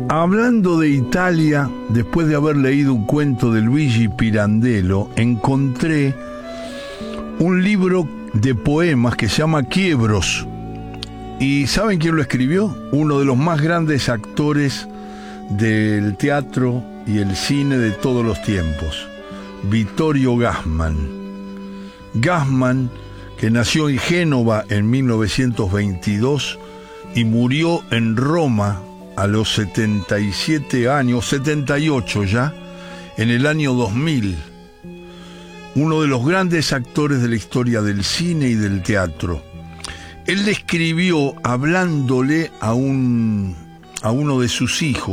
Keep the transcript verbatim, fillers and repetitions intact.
Hablando de Italia, después de haber leído un cuento de Luigi Pirandello, encontré un libro de poemas que se llama Quiebros. ¿Y saben quién lo escribió? Uno de los más grandes actores del teatro y el cine de todos los tiempos, Vittorio Gassman. Gassman, que nació en Génova en mil novecientos veintidós y murió en Roma a los setenta y siete años, setenta y ocho ya, en el año dos mil. Uno de los grandes actores de la historia del cine y del teatro. Él le escribió hablándole a un a uno de sus hijos.